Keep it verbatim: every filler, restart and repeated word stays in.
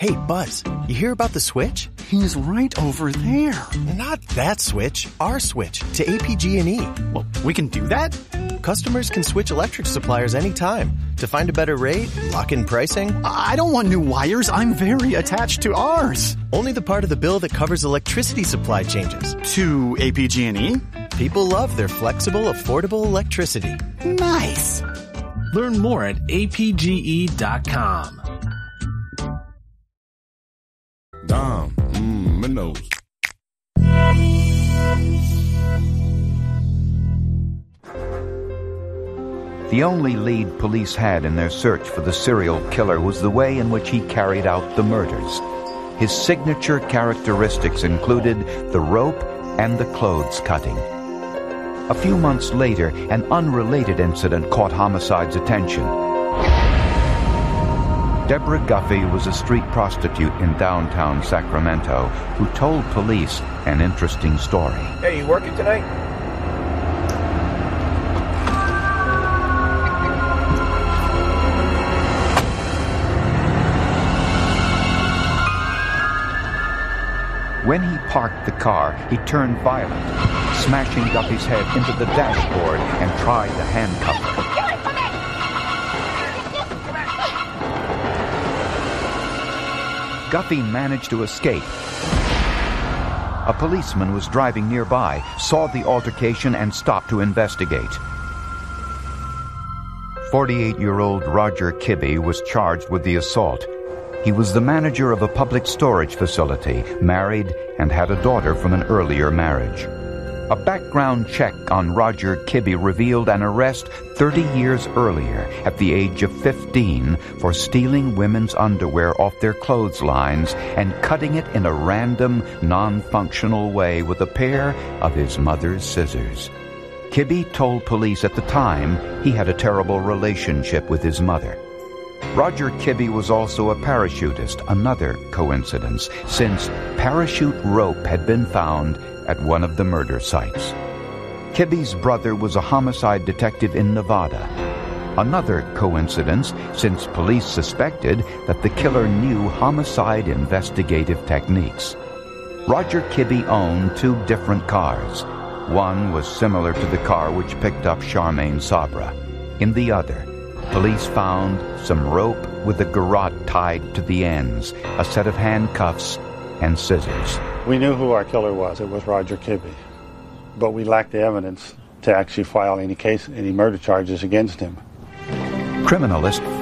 Hey, Buzz, you hear about the switch? He's right over there. Not that switch, our switch to A P G and E. Well, we can do that? Customers can switch electric suppliers anytime to find a better rate, lock in pricing. I don't want new wires. I'm very attached to ours. Only the part of the bill that covers electricity supply changes. To A P G and E? People love their flexible, affordable electricity. Nice. Learn more at A P G E dot com. Dom, mmm, minnows. The only lead police had in their search for the serial killer was the way in which he carried out the murders. His signature characteristics included the rope and the clothes cutting. A few months later, an unrelated incident caught Homicide's attention. Deborah Guffey was a street prostitute in downtown Sacramento who told police an interesting story. Hey, you working tonight? When he parked the car, he turned violent, smashing Guffey's head into the dashboard and tried to handcuff her. Guffey managed to escape. A policeman was driving nearby, saw the altercation, and stopped to investigate. forty-eight-year-old Roger Kibbe was charged with the assault. He was the manager of a public storage facility, married, and had a daughter from an earlier marriage. A background check on Roger Kibbe revealed an arrest thirty years earlier, at the age of fifteen, for stealing women's underwear off their clotheslines and cutting it in a random, non-functional way with a pair of his mother's scissors. Kibbe told police at the time he had a terrible relationship with his mother. Roger Kibbe was also a parachutist, another coincidence, since parachute rope had been found at one of the murder sites. Kibbe's brother was a homicide detective in Nevada. Another coincidence, since police suspected that the killer knew homicide investigative techniques. Roger Kibbe owned two different cars. One was similar to the car which picked up Charmaine Sabra. In the other, police found some rope with a garrote tied to the ends, a set of handcuffs, and scissors. We knew who our killer was. It was Roger Kibbe. But we lacked the evidence to actually file any case, any murder charges against him. Criminalist